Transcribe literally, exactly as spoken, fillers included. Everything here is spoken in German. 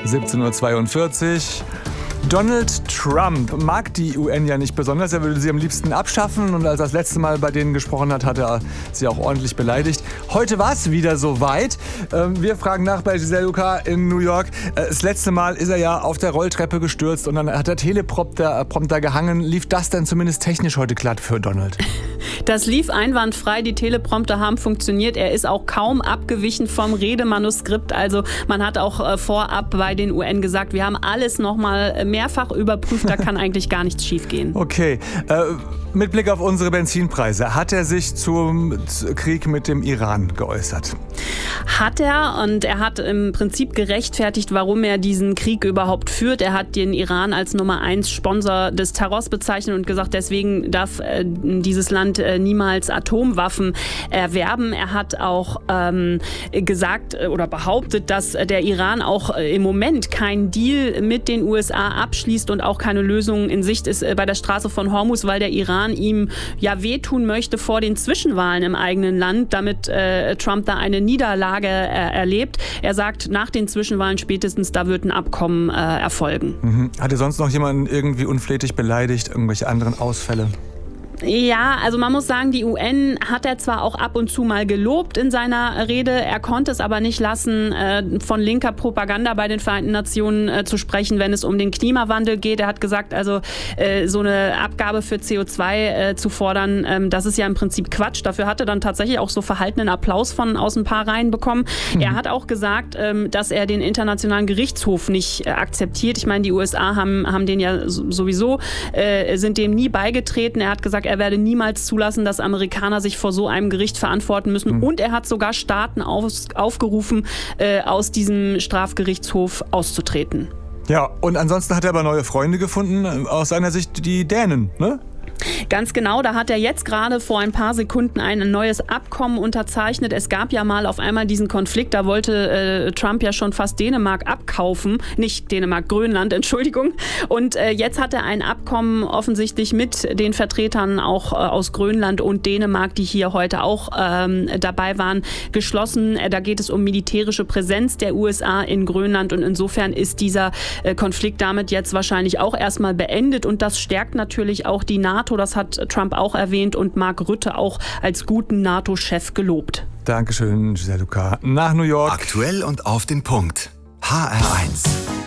siebzehn Uhr zweiundvierzig. Donald Trump mag die U N ja nicht besonders. Er würde sie am liebsten abschaffen. Und als er das letzte Mal bei denen gesprochen hat, hat er sie auch ordentlich beleidigt. Heute war es wieder soweit. Wir fragen nach bei Giselle Lucas in New York. Das letzte Mal ist er ja auf der Rolltreppe gestürzt und dann hat der Teleprompter Prompter gehangen. Lief das denn zumindest technisch heute glatt für Donald? Das lief einwandfrei. Die Teleprompter haben funktioniert. Er ist auch kaum abgewichen vom Redemanuskript. Also man hat auch vorab bei den U N gesagt, wir haben alles nochmal mehrfach überprüft. Da kann eigentlich gar nichts schiefgehen. Okay. Äh, mit Blick auf unsere Benzinpreise, hat er sich zum Krieg mit dem Iran geäußert? Hat er. Und er hat im Prinzip gerechtfertigt, warum er diesen Krieg überhaupt führt. Er hat den Iran als Nummer eins Sponsor des Terrors bezeichnet und gesagt, deswegen darf äh, dieses Land äh, niemals Atomwaffen erwerben. Er hat auch ähm, gesagt oder behauptet, dass der Iran auch äh, im Moment keinen Deal mit den U S A abschließt und auch keine Lösung in Sicht ist äh, bei der Straße von Hormuz, weil der Iran ihm ja wehtun möchte vor den Zwischenwahlen im eigenen Land, damit äh, Trump da eine Niederlage äh, erlebt. Er sagt, nach den Zwischenwahlen spätestens, da wird ein Abkommen äh, erfolgen. Mhm. Hat er sonst noch jemanden irgendwie unflätig beleidigt, irgendwelche anderen Ausfälle? Ja, also man muss sagen, die U N hat er zwar auch ab und zu mal gelobt in seiner Rede, er konnte es aber nicht lassen, von linker Propaganda bei den Vereinten Nationen zu sprechen, wenn es um den Klimawandel geht. Er hat gesagt, also so eine Abgabe für C O zwei zu fordern, das ist ja im Prinzip Quatsch. Dafür hat er dann tatsächlich auch so verhaltenen Applaus von aus ein paar Reihen bekommen. Mhm. Er hat auch gesagt, dass er den Internationalen Gerichtshof nicht akzeptiert. Ich meine, die U S A haben, haben den ja sowieso, sind dem nie beigetreten. Er hat gesagt, er werde niemals zulassen, dass Amerikaner sich vor so einem Gericht verantworten müssen. Mhm. Und er hat sogar Staaten aus, aufgerufen, äh, aus diesem Strafgerichtshof auszutreten. Ja, und ansonsten hat er aber neue Freunde gefunden, aus seiner Sicht die Dänen, ne? Ganz genau, da hat er jetzt gerade vor ein paar Sekunden ein neues Abkommen unterzeichnet. Es gab ja mal auf einmal diesen Konflikt, da wollte äh, Trump ja schon fast Dänemark abkaufen, nicht Dänemark, Grönland, Entschuldigung. Und äh, jetzt hat er ein Abkommen offensichtlich mit den Vertretern auch äh, aus Grönland und Dänemark, die hier heute auch ähm, dabei waren, geschlossen. Äh, da geht es um militärische Präsenz der U S A in Grönland und insofern ist dieser äh, Konflikt damit jetzt wahrscheinlich auch erstmal beendet und das stärkt natürlich auch die NATO. Das hat Trump auch erwähnt und Mark Rutte auch als guten NATO-Chef gelobt. Dankeschön, Giselle Lucas. Nach New York. Aktuell und auf den Punkt. H R eins.